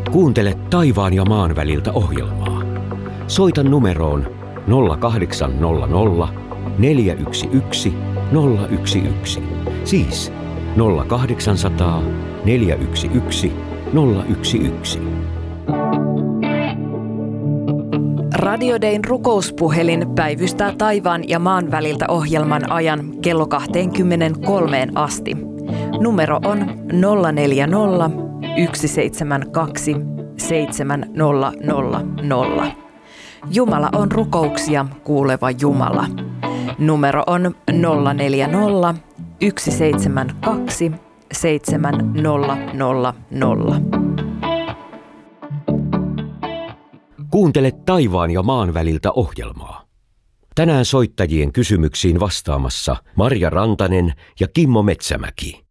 Kuuntele taivaan ja maan väliltä ohjelmaa. Soita numeroon 0800 411 011. Siis 0800 411 011. Radio Dayn rukouspuhelin päivystää taivaan ja maan väliltä ohjelman ajan kello 23 asti. Numero on 040 172 7000. Jumala on rukouksia kuuleva Jumala. Numero on 040 172 7000. Kuuntele taivaan ja maan väliltä ohjelmaa. Tänään soittajien kysymyksiin vastaamassa Marja Rantanen ja Kimmo Metsämäki.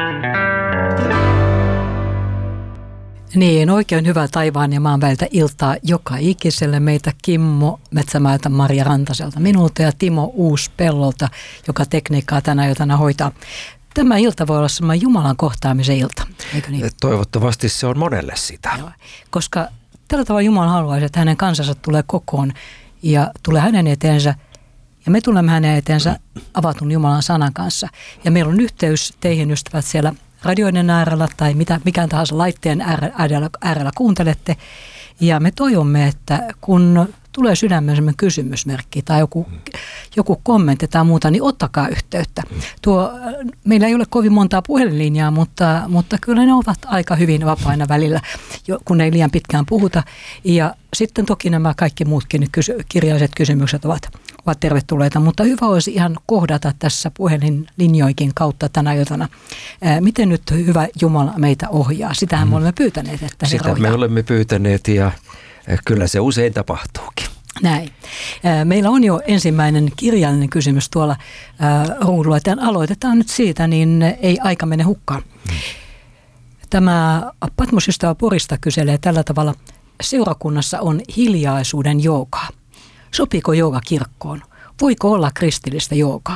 Niin, oikein hyvää taivaan ja maan väliltä iltaa joka ikiselle meitä Kimmo Metsämäeltä, Marja Rantaselta minulta ja Timo Uuspellolta, joka tekniikkaa tänä iltana hoitaa. Tämä ilta voi olla semmoinen Jumalan kohtaamisen ilta, eikö niin? Toivottavasti se on monelle sitä. Joo, koska tällä tavalla Jumala haluaisi, että hänen kansansa tulee kokoon ja tulee hänen eteensä. Ja me tulemme hänen eteensä avatun Jumalan sanan kanssa. Ja meillä on yhteys teihin ystävät siellä radioiden äärellä tai mikään tahansa laitteen äärellä kuuntelette. Ja me toivomme, että kun tulee sydämemme kysymysmerkki tai joku kommentti tai muuta, niin ottakaa yhteyttä. Meillä ei ole kovin montaa puhelinlinjaa, mutta kyllä ne ovat aika hyvin vapaina välillä, kun ei liian pitkään puhuta. Ja sitten toki nämä kaikki muutkin kirjalliset kysymykset ovat tervetulleita, mutta hyvä olisi ihan kohdata tässä puhelinlinjoikin kautta tänä iltana. Miten nyt hyvä Jumala meitä ohjaa? Sitähän me olemme pyytäneet, että sitä me olemme pyytäneet ja kyllä se usein tapahtuukin. Näin. Meillä on jo ensimmäinen kirjallinen kysymys tuolla ruudulla. Aloitetaan nyt siitä, niin ei aika mene hukkaan. Tämä Patmos-ystävä Porista kyselee tällä tavalla. Seurakunnassa on hiljaisuuden joogaa. Sopiiko jooga kirkkoon? Voiko olla kristillistä joogaa?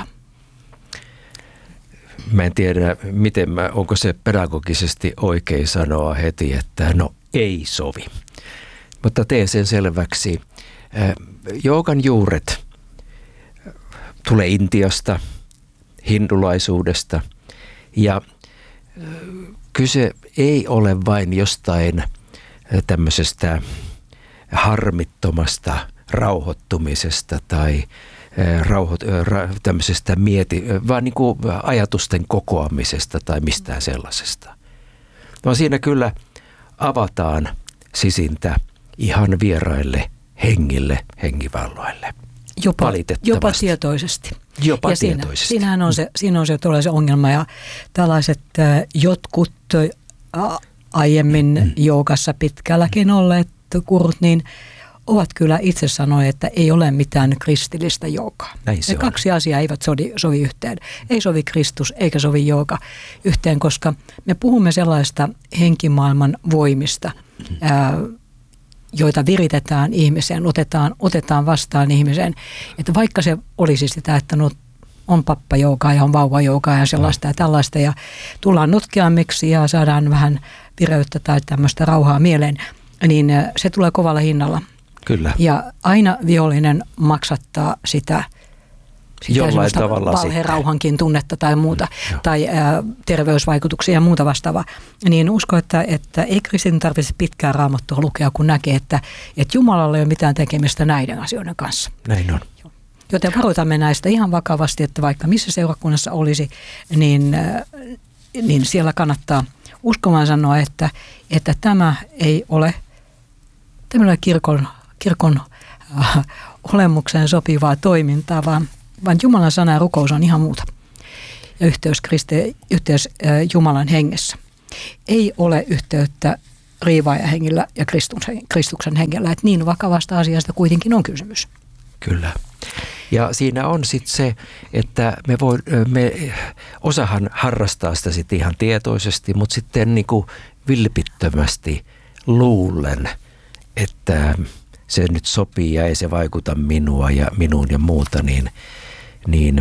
Mä en tiedä, onko se pedagogisesti oikein sanoa heti, että no ei sovi. Mutta teen sen selväksi. Joogan juuret tulee Intiasta, hindulaisuudesta ja kyse ei ole vain jostain tämmöisestä harmittomasta rauhoittumisesta tai tämmöisestä vaan niin kuin ajatusten kokoamisesta tai mistään sellaisesta. No siinä kyllä avataan sisintä ihan vieraille hengille, hengivalloille. Jopa tietoisesti. Jopa tietoisesti. Siinä on se ongelma ja tällaiset jotkut aiemmin joogassa pitkälläkin olleet gurut, niin ovat kyllä itse sanoneet, että ei ole mitään kristillistä joogaa. Ne kaksi asiaa eivät sovi yhteen. Ei sovi Kristus eikä sovi jooga yhteen, koska me puhumme sellaista henkimaailman voimista, joita viritetään ihmiseen, otetaan vastaan ihmiseen. Että vaikka se olisi sitä, että no, on pappajoogaa ja on vauvajoogaa ja sellaista ja tällaista ja tullaan notkeammiksi ja saadaan vähän vireyttä tai tämmöistä rauhaa mieleen, niin se tulee kovalla hinnalla. Kyllä. Ja aina vihollinen maksattaa sitä jollain tavalla valherauhankin tunnetta tai muuta, tai terveysvaikutuksia ja muuta vastaavaa. Niin uskon, että ei kristin tarvitse pitkää raamattua lukea, kun näkee, että Jumalalla ei ole mitään tekemistä näiden asioiden kanssa. Näin on. Joten varoitamme näistä ihan vakavasti, että vaikka missä seurakunnassa olisi, niin siellä kannattaa uskomaan sanoa, että tämä ei ole tämmöinen kirkon olemukseen sopivaa toimintaa, vaan Jumalan sana ja rukous on ihan muuta. Ja yhteys Jumalan hengessä. Ei ole yhteyttä riivaajahengillä ja Kristuksen hengellä. Että niin vakavasta asiasta kuitenkin on kysymys. Kyllä. Ja siinä on sitten se, että osahan harrastaa sitä sitten ihan tietoisesti, mutta sitten niinku vilpittömästi luulen, että se nyt sopii ja ei se vaikuta minuun ja muuta, niin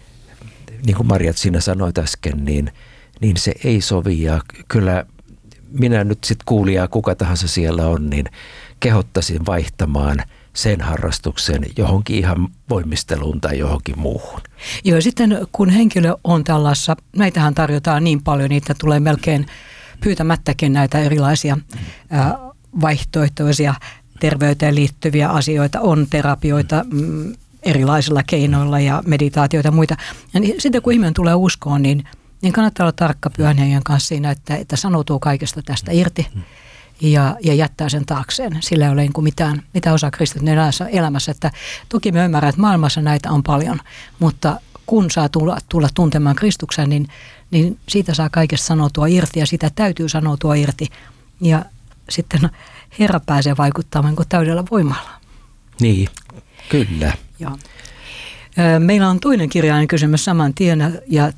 kuin Marjat sinä sanoit äsken, niin se ei sovi. Ja kyllä minä nyt sitten kuulijaa, kuka tahansa siellä on, niin kehottaisin vaihtamaan sen harrastuksen johonkin ihan voimisteluun tai johonkin muuhun. Joo, sitten kun henkilö on tällaisessa, näitähän tarjotaan niin paljon, niitä tulee melkein pyytämättäkin näitä erilaisia vaihtoehtoisia terveyteen liittyviä asioita, on terapioita erilaisilla keinoilla ja meditaatioita ja muita. Ja sitten kun ihminen tulee uskoon, niin kannattaa olla tarkka Pyhän Hengen kanssa siinä, että sanoutuu kaikesta tästä irti ja jättää sen taakseen. Sillä ei ole niin kuin mitään osaa kristityn elämässä. Että toki me ymmärrän, että maailmassa näitä on paljon, mutta kun saa tulla tuntemaan Kristuksen, niin siitä saa kaikesta sanoutua irti ja sitä täytyy sanoutua irti. Ja sitten Herra pääsee vaikuttamaan niin täydellä voimalla. Niin, kyllä. Joo. Meillä on toinen kirjainen kysymys saman tien ja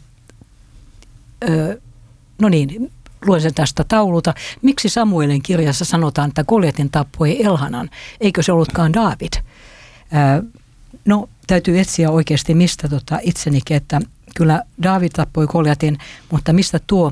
no niin, luen sen tästä taululta. Miksi Samuelin kirjassa sanotaan, että Goljatin tappoi Elhanan? Eikö se ollutkaan Daavid? No, täytyy etsiä oikeasti mistä itsenikin, että kyllä Daavid tappoi Goljatin, mutta mistä tuo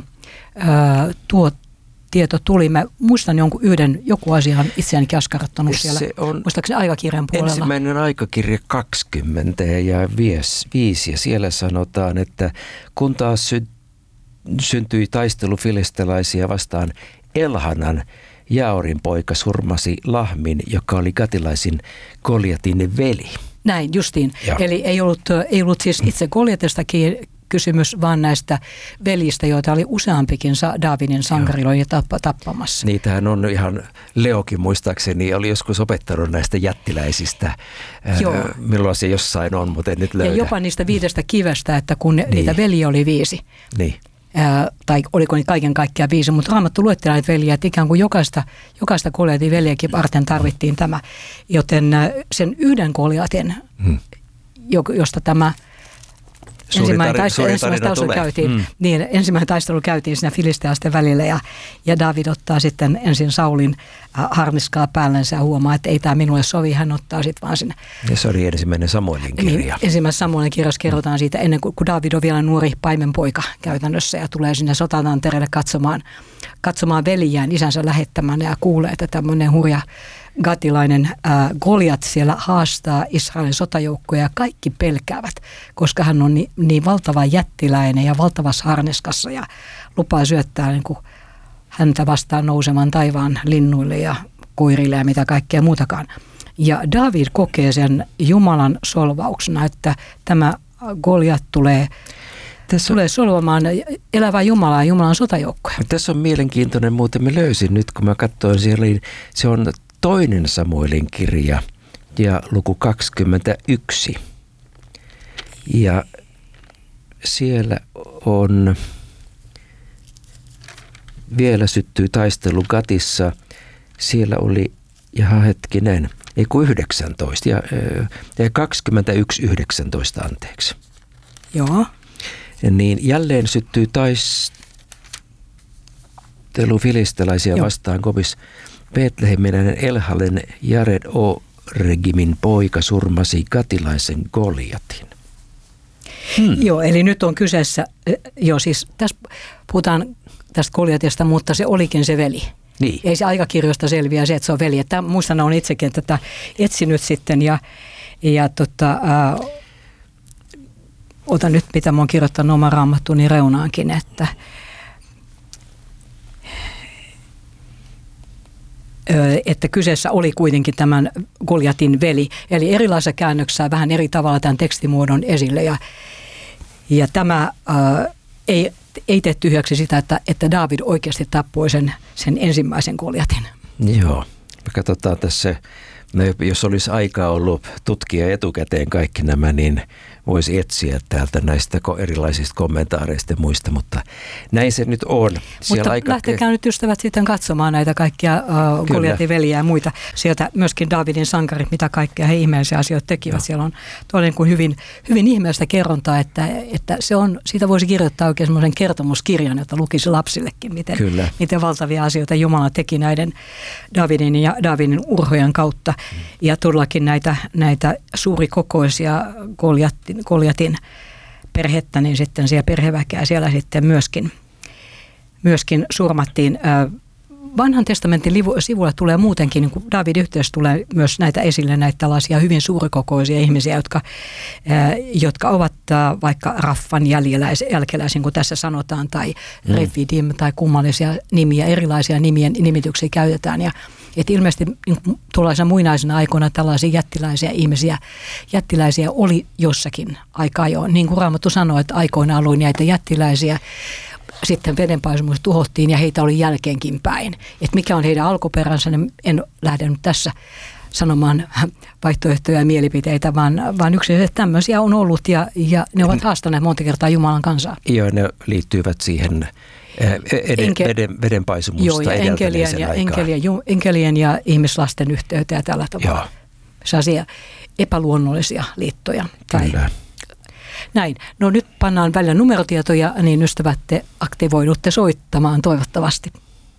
tieto tuli. Mä muistan joku asian itseänikin askarruttanut siellä. Se on muistaakseni aikakirjan puolella. Ensimmäinen aikakirja 20 ja 5 ja siellä sanotaan, että kun taas syntyi taistelu filistelaisia vastaan, Elhanan, Jaorin poika, surmasi Lahmin, joka oli gatilaisin Goljatin veli. Näin, justiin. Ja. Eli ei ollut siis itse Goljatistakin kysymys, vaan näistä veljistä, joita oli useampikin Daavidin sankariloi tappamassa. Niitähän on ihan, Leokin muistaakseni oli joskus opettanut näistä jättiläisistä. Milloin se jossain on, mutta en nyt löydä. Ja jopa niistä 5 kivestä, että kun niitä veljiä oli 5. Niin. Tai oliko niitä kaiken kaikkiaan 5, mutta Raamattu luetteli näitä veljiä, että ikään kuin jokaista Goljatin veljeäkin varten tarvittiin tämä. Joten sen yhden Goljatin, josta tämä ensimmäinen taistelu käytiin siinä filistealaisten välillä ja Daavid ottaa sitten ensin Saulin harniskaa päällensä ja huomaa, että ei tämä minulle sovi, hän ottaa sitten vaan sinne. Ja se oli ensimmäinen Samuelin kirja. Niin, ensimmäinen Samuelin kirjassa kerrotaan siitä ennen kuin Daavid on vielä nuori paimenpoika käytännössä ja tulee sinne sotatantereelle katsomaan veljään isänsä lähettämään ja kuulee, että tämmöinen hurja gatilainen Goljat siellä haastaa Israelin sotajoukkoja ja kaikki pelkäävät, koska hän on niin valtava jättiläinen ja valtavassa harniskassa ja lupaa syöttää niin kuin häntä vastaan nousevan taivaan linnuille ja koirille ja mitä kaikkea muutakaan. Ja Daavid kokee sen Jumalan solvauksena, että tämä Goljat tulee solvamaan elävää Jumalaa ja Jumalan sotajoukkoja. Tässä on mielenkiintoinen muuten. Mä löysin nyt, kun mä katsoin siellä, se on 2. Samuelin kirja ja luku 21. Ja siellä on, vielä syttyi taistelu Gatissa. Siellä oli, 19 ja 21.19 anteeksi. Joo. Niin jälleen syttyi taistelu filistelaisia vastaan Gobis. Betlehemiläinen Elhalen Jared Oregimin poika surmasi gatilaisen Goljatin. Joo, eli nyt on kyseessä, siis tässä puhutaan tästä Goljatista, mutta se olikin se veli. Niin. Ei se aikakirjoista selviä se, että se on veli. Muistan, olen itsekin tätä etsinyt sitten otan nyt, mitä mä oon kirjoittanut oman raamattuni reunaankin, että kyseessä oli kuitenkin tämän Goljatin veli. Eli erilaisissa käännöksissä vähän eri tavalla tämän tekstimuodon esille. Ja tämä ei tee tyhjäksi sitä, että Daavid oikeasti tappoi sen ensimmäisen Goljatin. Joo. Me katsotaan tässä, jos olisi aikaa ollut tutkia etukäteen kaikki nämä, niin voisi etsiä täältä näistä erilaisista kommentaareista ja muista, mutta näin se nyt on. Mutta lähtekää nyt ystävät sitten katsomaan näitä kaikkia Goljatin veljiä ja muita. Sieltä myöskin Daavidin sankarit, mitä kaikkea he ihmeellisiä asioita tekivät. No. Siellä on todella kuin hyvin ihmeellistä kerrontaa, että siitä voisi kirjoittaa oikein semmoisen kertomuskirjan, jota lukisi lapsillekin, miten valtavia asioita Jumala teki näiden Daavidin ja Daavidin urhojen kautta. Ja todellakin näitä suurikokoisia Goljatin perhettä, niin sitten siellä perheväkeä siellä sitten myöskin surmattiin. vanhan testamentin sivulla tulee muutenkin, niin kuin Daavidin yhteydessä tulee myös näitä esille, näitä tällaisia hyvin suurikokoisia ihmisiä, jotka ovat vaikka Raffan jälkeläisiä, kuin tässä sanotaan, tai Refidim tai kummallisia nimiä, erilaisia nimityksiä käytetään. Ja että ilmeisesti niin tuollaisena muinaisena aikoina tällaisia jättiläisiä oli jossakin aikaa jo. Niin kuin Raamattu sanoi, että aikoinaan oli näitä jättiläisiä, sitten vedenpaisumus tuhottiin ja heitä oli jälkeenkin päin. Että mikä on heidän alkuperänsä, niin en lähde nyt tässä sanomaan vaihtoehtoja ja mielipiteitä, vaan yksinkertaisesti tämmöisiä on ollut ja ne ovat haastaneet monta kertaa Jumalan kansaa. Joo, ne liittyvät siihen vedenpaisumusta edeltäneeseen aikaan. Enkelien ja ihmislasten yhteyteen ja tällä tavalla. Sellaisia epäluonnollisia liittoja. Kyllä. Näin. No nyt pannaan välillä numerotietoja, niin ystävät te aktivoidutte soittamaan toivottavasti.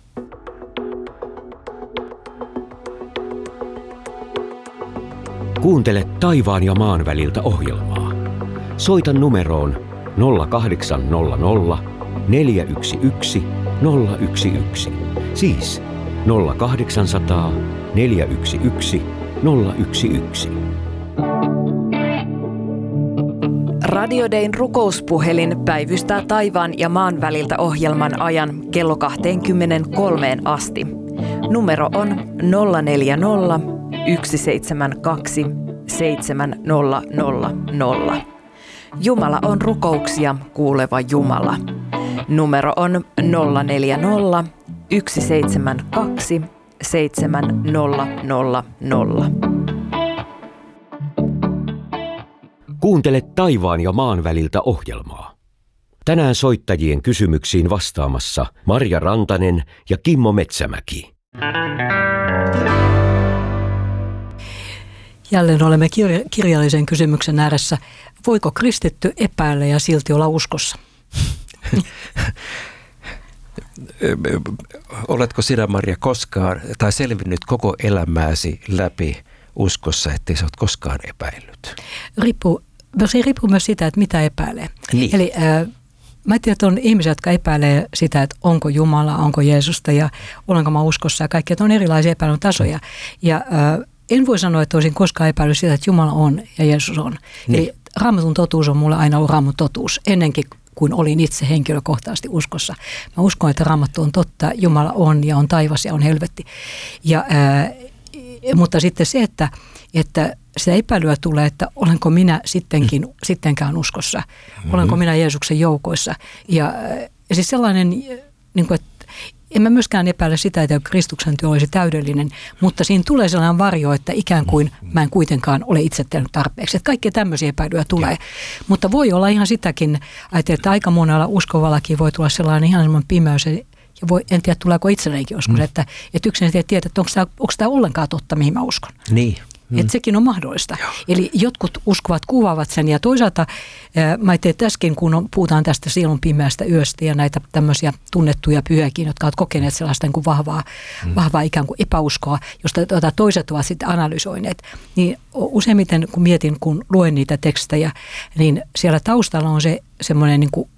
Kuuntele taivaan ja maan väliltä ohjelmaa. Soita numeroon 0800 411 011. Siis 0800 411 011. Radio Dayn rukouspuhelin päivystää taivaan ja maan väliltä ohjelman ajan kello 23 asti. Numero on 040 172 7000. Jumala on rukouksia kuuleva Jumala. Numero on 040 172 7000. Kuuntele taivaan ja maan väliltä ohjelmaa. Tänään soittajien kysymyksiin vastaamassa Marja Rantanen ja Kimmo Metsämäki. Jälleen olemme kirjallisen kysymyksen ääressä. Voiko kristitty epäillä ja silti olla uskossa? Oletko sinä, Marja, koskaan tai selvinnyt koko elämääsi läpi uskossa, ettei sä oot koskaan epäillyt? Se riippuu myös sitä, että mitä epäilee. Niin. Eli mä tiedän, että on ihmisiä, jotka epäilee sitä, että onko Jumala, onko Jeesusta ja olenko mä uskossa ja kaikki, että on erilaisia epäilyn tasoja. Ja en voi sanoa, että olisin koskaan epäillyt sitä, että Jumala on ja Jeesus on. Niin. Eli Raamatun totuus on mulle aina ollut Raamatun totuus, ennenkin kuin olin itse henkilökohtaisesti uskossa. Mä uskon, että Raamattu on totta, Jumala on ja on taivas ja on helvetti. Mutta sitten se, että sitä epäilyä tulee, että olenko minä sittenkään uskossa, olenko minä Jeesuksen joukoissa. Ja siis sellainen, niin kuin, että en mä myöskään epäile sitä, että Kristuksen työ olisi täydellinen, mutta siinä tulee sellainen varjo, että ikään kuin mä en kuitenkaan ole itse tehnyt tarpeeksi. Että kaikkia tämmöisiä epäilyjä tulee. Mutta voi olla ihan sitäkin, että aika monella uskovallakin voi tulla sellainen ihan semmoinen pimeys, ja en tiedä, tuleeko itsellekin joskus, että yksin ei tiedä, että onko tämä ollenkaan totta, mihin mä uskon. Niin. Että sekin on mahdollista. Joo. Eli jotkut uskovat, kuvaavat sen ja toisaalta mä tein tässäkin, kun puhutaan tästä sielun pimeästä yöstä ja näitä tämmöisiä tunnettuja pyhäkin, jotka ovat kokeneet sellaista niin kuin vahvaa ikään kuin epäuskoa, josta toiset ovat sitten analysoineet. Niin useimmiten kun luen niitä tekstejä, niin siellä taustalla on se semmoinen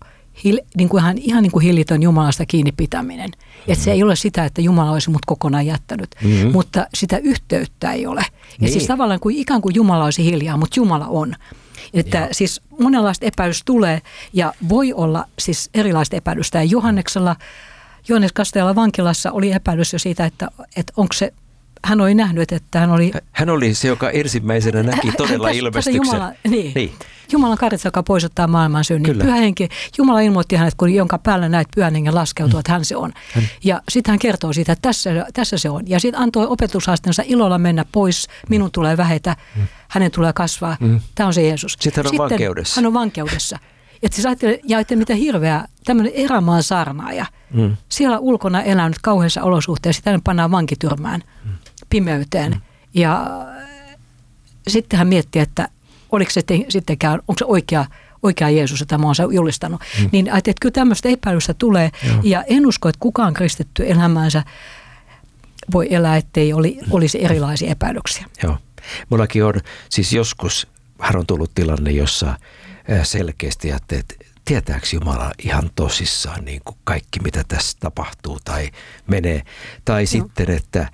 ihan niin kuin hillitön Jumalasta kiinni pitäminen. Että se ei ole sitä, että Jumala olisi mut kokonaan jättänyt, mutta sitä yhteyttä ei ole. Ja siis tavallaan ikään kuin Jumala olisi hiljaa, mutta Jumala on. Että siis monenlaista epäilystä tulee ja voi olla siis erilaista epäilystä. Ja Johannes Kastajalla vankilassa oli epäilys jo siitä, että onko se, hän oli nähnyt, että hän oli... Hän oli se, joka ensimmäisenä näki todella ilmestyksen. Niin. Jumalan karitsa, joka poisottaa maailman synnin. Pyhä henki. Jumala ilmoitti hänet, jonka päällä näet pyhän hengen laskeutua, että hän se on. Ja sitten hän kertoo siitä, että tässä se on. Ja sitten antoi opetushaastensa ilolla mennä pois. Minun tulee vähetä, hänen tulee kasvaa. Tämä on se Jeesus. Sitten hän on vankeudessa. Hän on vankeudessa. Että siis ajattelee, mitä hirveä, tämmöinen erämaan saarnaaja. Siellä ulkona elänyt kauheissa olosuhteissa, sitten hän pannaan vankityrmään, pimeyteen. Ja sitten hän miettii, että oliko se sittenkään, onko se oikea Jeesus, jota mä oon julistanut. Niin että kyllä tämmöistä epäilystä tulee. Joo. Ja en usko, että kukaan kristitty elämäänsä voi elää, ettei olisi erilaisia epäilyksiä. Joo. Mullakin on, siis joskus on tullut tilanne, jossa selkeästi ajattelee, että tietääkö Jumala ihan tosissaan niin kuin kaikki, mitä tässä tapahtuu tai menee. Tai sitten, että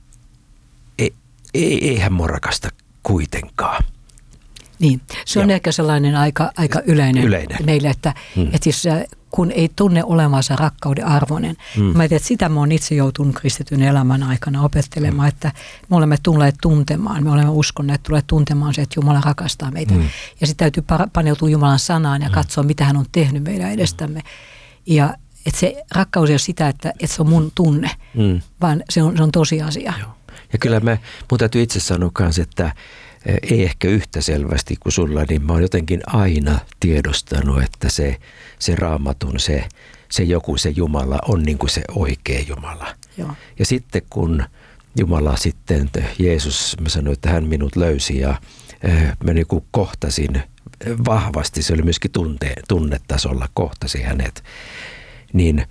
eihän mua rakasta kuitenkaan. Niin, se on ehkä sellainen aika yleinen meille, että siis kun ei tunne olevansa rakkauden arvoinen. Mä tiedän, että sitä mä oon itse joutunut kristityn elämän aikana opettelemaan, että me olemme tulleet tuntemaan, me olemme uskonneet tulleet tuntemaan se, että Jumala rakastaa meitä. Ja sitten täytyy paneutua Jumalan sanaan ja katsoa, mitä hän on tehnyt meidän edestämme. Ja että se rakkaus ei ole sitä, että se on mun tunne, vaan se on tosiasia. Joo. Ja kyllä mun täytyy itse sanoa myös, että ei ehkä yhtä selvästi kuin sulla, niin mä oon jotenkin aina tiedostanut, että se Raamatun, se Jumala on niin kuin se oikea Jumala. Joo. Ja sitten kun Jumala sitten, Jeesus, mä sanoin, että hän minut löysi ja mä niin kuin kohtasin vahvasti, se oli myöskin tunnetasolla, kohtasi hänet, niin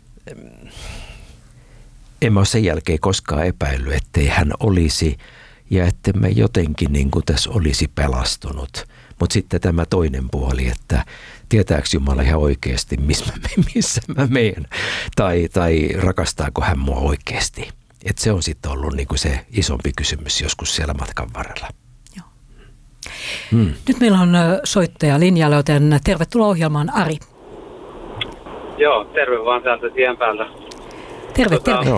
en mä ole sen jälkeen koskaan epäillyt, ettei hän olisi ja että mä jotenkin niin kuin tässä olisi pelastunut. Mutta sitten tämä toinen puoli, että tietääkö Jumala ihan oikeasti, missä mä menen, tai rakastaako hän mua oikeasti. Että se on sitten ollut niin kuin se isompi kysymys joskus siellä matkan varrella. Joo. Nyt meillä on soittaja linjalla, joten tervetuloa ohjelmaan, Ari. Joo, terve vaan täältä tien päältä. Terve. Joo.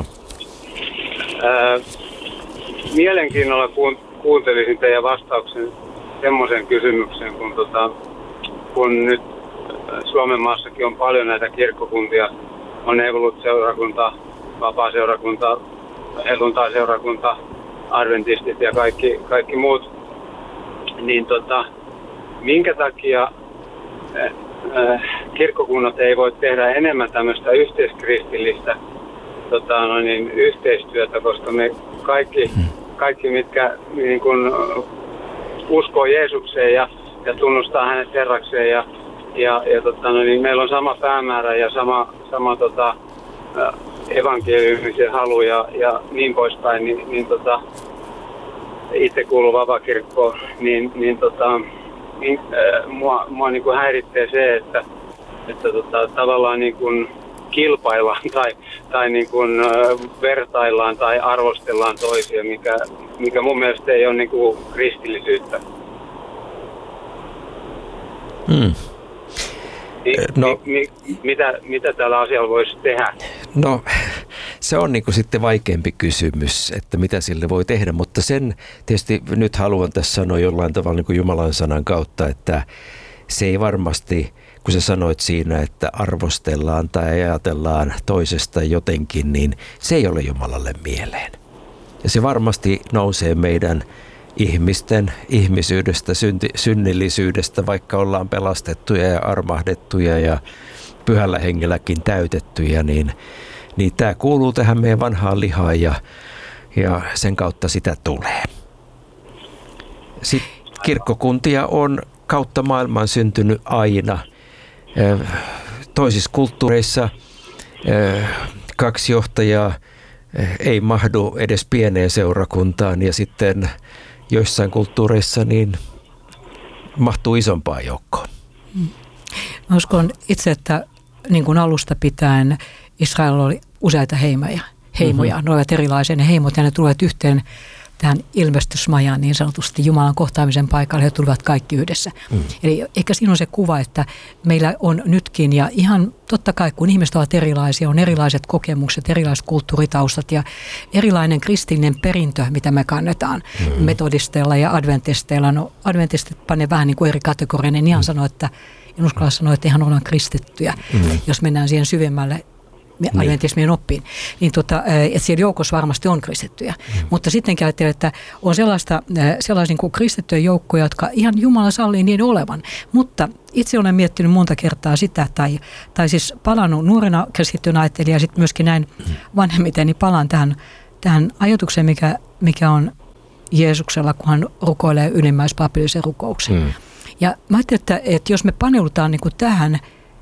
Mielenkiinnolla kuuntelisin teidän vastauksen semmoisen kysymykseen, kun nyt Suomen maassakin on paljon näitä kirkkokuntia, on evolut-seurakunta, vapaa-seurakunta, helluntai-seurakunta, adventistit ja kaikki muut, niin minkä takia kirkkokunnat ei voi tehdä enemmän tämmöistä yhteiskristillistä yhteistyötä, koska me kaikki mitkä niin kun uskoo Jeesukseen ja tunnustaa hänet Herrakseen ja meillä on sama päämäärä ja sama evankeliumisen halu ja niin poispäin, niin itse kuuluu vapaakirkkoon, mua niin kuin häiritsee se, että tavallaan niin kuin kilpaillaan tai niin kuin vertaillaan tai arvostellaan toisia, mikä mun mielestä ei ole niin kuin kristillisyyttä. Mitä tällä asialla voisi tehdä? No, se on niin kuin sitten vaikeampi kysymys, että mitä sille voi tehdä, mutta sen tietysti nyt haluan tässä sanoa jollain tavalla niin kuin Jumalan sanan kautta, että se ei varmasti, kun sä sanoit siinä, että arvostellaan tai ajatellaan toisesta jotenkin, niin se ei ole Jumalalle mieleen. Ja se varmasti nousee meidän ihmisten ihmisyydestä, synnillisyydestä, vaikka ollaan pelastettuja ja armahdettuja ja pyhällä hengelläkin täytettyjä, niin tämä kuuluu tähän meidän vanhaan lihaan ja sen kautta sitä tulee. Sitten kirkkokuntia on kautta maailman syntynyt aina. Toisissa kulttuureissa 2 johtajaa ei mahdu edes pieneen seurakuntaan ja sitten joissain kulttuureissa niin mahtuu isompaan joukkoon. Mä uskon itse, että niin kuin alusta pitäen Israel oli useita heimoja. Ne olivat erilaisia ne heimot ja ne tulevat yhteen tähän ilmestysmajaan niin sanotusti Jumalan kohtaamisen paikalle, he tulivat kaikki yhdessä. Eli ehkä siinä on se kuva, että meillä on nytkin ja ihan totta kai kun ihmiset ovat erilaisia, on erilaiset kokemukset, erilaiset kulttuuritaustat ja erilainen kristillinen perintö, mitä me kannetaan metodisteilla ja adventisteilla. No adventistit panee vähän niin kuin eri kategoriaan, niin ihan sanoo, että en uskalla sanoa, että ihan ollaan kristittyjä, jos mennään siihen syvemmälle adventismien oppiin, niin että siellä joukossa varmasti on kristittyjä. Mutta sitten ajattelen, että on sellaisia niin kuin kristittyjä joukkoja, jotka ihan Jumala sallii niin olevan. Mutta itse olen miettinyt monta kertaa sitä, tai siis palannut nuorena kristittynä ajattelin ja sitten myöskin näin vanhemmiten, niin palaan tähän ajatukseen, mikä on Jeesuksella, kun hän rukoilee ylimmäispapillisen rukouksen. Ja mä ajattelin, että jos me paneudutaan niin kuin tähän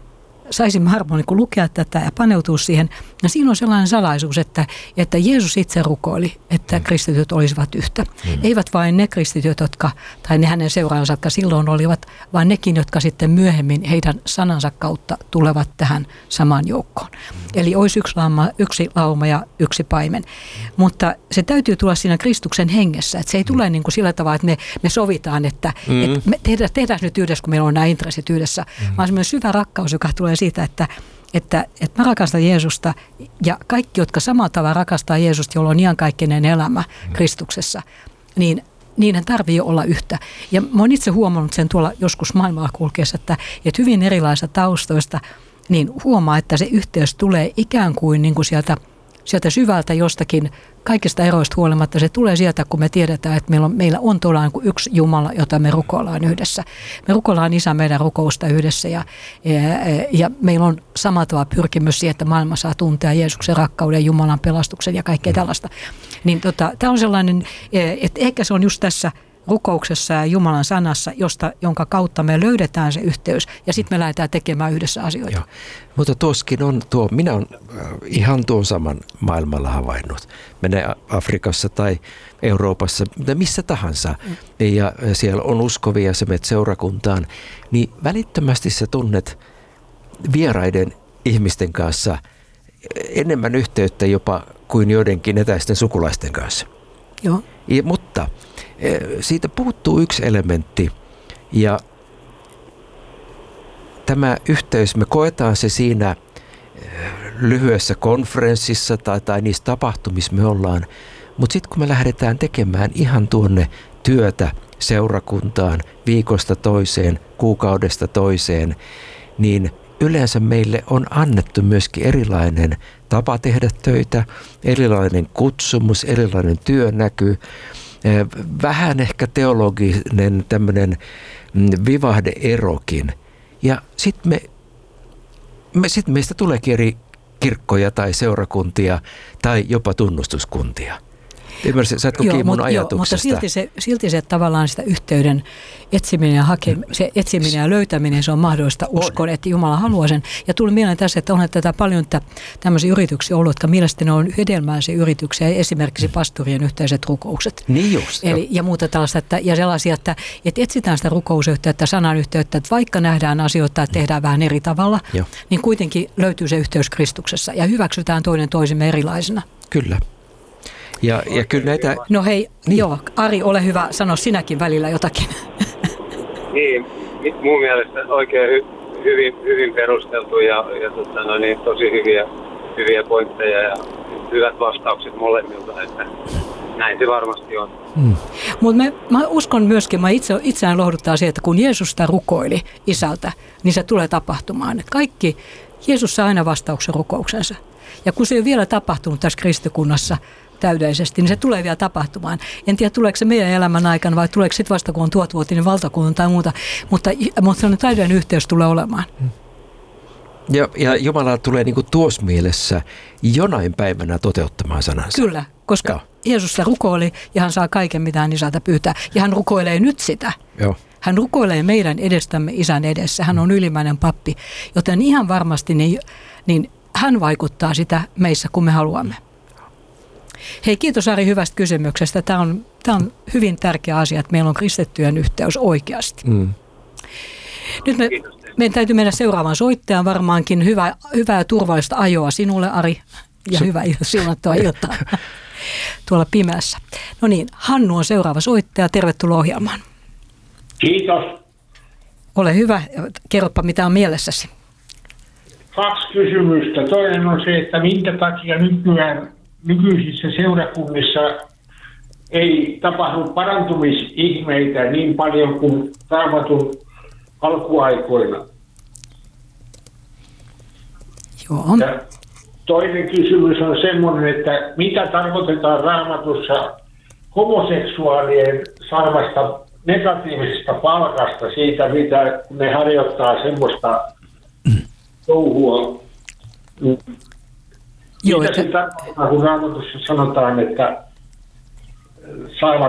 saisimme harvoin niin lukea tätä ja paneutua siihen. Ja siinä on sellainen salaisuus, että Jeesus itse rukoili, että kristityt olisivat yhtä. Eivät vain ne kristityt, tai ne hänen seuraansa, jotka silloin olivat, vaan nekin, jotka sitten myöhemmin heidän sanansa kautta tulevat tähän samaan joukkoon. Eli olisi yksi lauma ja yksi paimen. Mutta se täytyy tulla siinä Kristuksen hengessä. Että se ei tule niin kuin sillä tavalla, että me sovitaan, että me tehdään nyt yhdessä, kun meillä on nämä intressit yhdessä. Vaan semmoinen syvä rakkaus, joka tulee siitä, että mä rakastan Jeesusta ja kaikki, jotka samalla tavalla rakastaa Jeesusta, jolla on iankaikkinen elämä Kristuksessa, niin niiden tarvii olla yhtä. Ja mä oon itse huomannut sen tuolla joskus maailmalla kulkeessa, että hyvin erilaisista taustoista niin huomaa, että se yhteys tulee ikään kuin sieltä syvältä jostakin, kaikista eroista huolimatta se tulee sieltä, kun me tiedetään, että meillä on todella niin kuin yksi Jumala, jota me rukoillaan yhdessä. Me rukoillaan Isä meidän rukousta yhdessä ja meillä on sama tavalla pyrkimys siihen, että maailma saa tuntea Jeesuksen rakkauden, Jumalan pelastuksen ja kaikkea tällaista. Niin tämä on sellainen, että ehkä se on just tässä rukouksessa ja Jumalan sanassa, jonka kautta me löydetään se yhteys ja sitten me lähdetään tekemään yhdessä asioita. Joo. Mutta tuoskin on minä olen ihan tuon saman maailmalla havainnut. Menee Afrikassa tai Euroopassa, missä tahansa, ja siellä on uskovia, sä menet seurakuntaan, niin välittömästi sä tunnet vieraiden ihmisten kanssa enemmän yhteyttä jopa kuin joidenkin etäisten sukulaisten kanssa. Joo. Mutta siitä puuttuu yksi elementti ja tämä yhteys, me koetaan se siinä lyhyessä konferenssissa tai niissä tapahtumissa me ollaan, mutta sitten kun me lähdetään tekemään ihan tuonne työtä seurakuntaan viikosta toiseen, kuukaudesta toiseen, niin yleensä meille on annettu myöskin erilainen tapa tehdä töitä, erilainen kutsumus, erilainen työnäky, vähän ehkä teologinen tämmöinen vivahde-erokin. Ja sitten meistä tuleekin eri kirkkoja tai seurakuntia tai jopa tunnustuskuntia. Saatko kiinni mun ajatuksesta? Mutta silti se tavallaan sitä yhteyden etsiminen ja se etsiminen ja löytäminen, se on mahdollista. Uskon, että Jumala haluaa sen. Ja tuli mieleen tässä, että on tätä paljon tämmöisiä yrityksiä ollut, jotka mielestäni on hedelmäisiä yrityksiä, esimerkiksi pastorien yhteiset rukoukset. Niin just. Ja muuta tällaista, ja sellaisia, että etsitään sitä rukousyhteyttä, sanan yhteyttä, että vaikka nähdään asioita, että tehdään vähän eri tavalla, niin kuitenkin löytyy se yhteys Kristuksessa ja hyväksytään toinen toisemme erilaisena. Kyllä. Ja kyllä näitä... No hei, joo, Ari, ole hyvä, sano sinäkin välillä jotakin. Niin, mun mielestä oikein hyvin perusteltu ja tosi hyviä pointteja ja hyvät vastaukset molemmilta, että näin se varmasti on. Mutta mä uskon myöskin, mä itseään lohduttaa siihen, että kun Jeesus sitä rukoili Isältä, niin se tulee tapahtumaan. Että Jeesus saa aina vastauksen rukouksensa. Ja kun se ei ole vielä tapahtunut tässä kristikunnassa täydellisesti, niin se tulee vielä tapahtumaan. En tiedä, tuleeko se meidän elämän aikana vai tuleeko sitten vasta, kun on 1000-vuotinen valtakunta tai muuta, mutta sellainen täydellinen yhteys tulee olemaan. Ja Jumala tulee niin kuin tuossa mielessä jonain päivänä toteuttamaan sanansa. Kyllä, koska Jeesus rukoili ja hän saa kaiken, mitä hän Isältä pyytää. Ja hän rukoilee nyt sitä. Joo. Hän rukoilee meidän edestämme Isän edessä. Hän on ylimmäinen pappi, joten ihan varmasti niin hän vaikuttaa sitä meissä, kun me haluamme. Hei, kiitos Ari hyvästä kysymyksestä. Tämä on hyvin tärkeä asia, että meillä on kristittyjen yhteys oikeasti. Nyt meidän täytyy mennä seuraavaan soittajaan varmaankin. Hyvää ja turvallista ajoa sinulle, Ari, ja hyvää siunattua iltaa tuolla pimeässä. No niin, Hannu on seuraava soittaja. Tervetuloa ohjelmaan. Kiitos. Ole hyvä. Kerropa, mitä on mielessäsi. 2 kysymystä. Toinen on se, että minkä takia nykyisissä seurakunnissa ei tapahdu parantumisihmeitä niin paljon kuin Raamatun alkuaikoina. Joo. Ja toinen kysymys on semmoinen, että mitä tarkoitetaan Raamatussa homoseksuaalien saamasta negatiivisesta palkasta siitä, mitä ne harjoittaa semmoista touhua. Mitä se tarkoittaa, kun Raamatussa sanotaan, että saavat